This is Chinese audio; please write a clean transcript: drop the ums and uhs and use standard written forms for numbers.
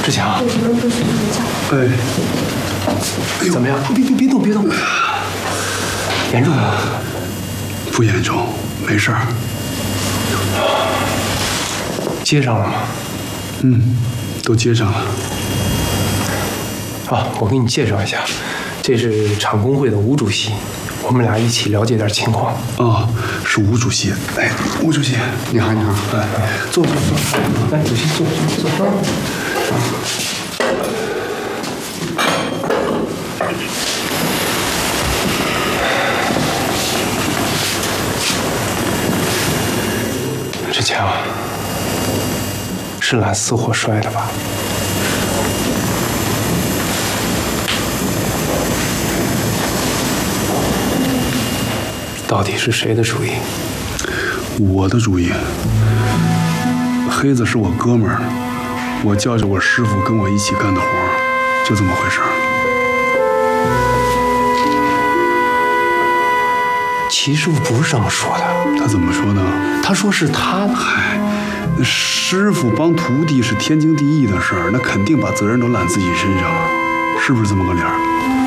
志强， 哎， 怎么样？别动，别动，严重吗？ 不严重，没事儿。 接上了吗？ 都接上了。 啊，我给你介绍一下，这是厂工会的吴主席，我们俩一起了解点情况。 哦，是吴主席。哎，吴主席，你好。哎，坐。 来，主席坐。志强，是拦死火摔的吧？到底是谁的主意？ 我的主意。黑子是我哥们儿，我叫着我师傅跟我一起干的活儿，就这么回事儿。 齐师傅不是这么说的。 他怎么说呢？ 他说是他。 嗨，那师傅帮徒弟是天经地义的事儿，那肯定把责任都揽自己身上，是不是这么个理儿？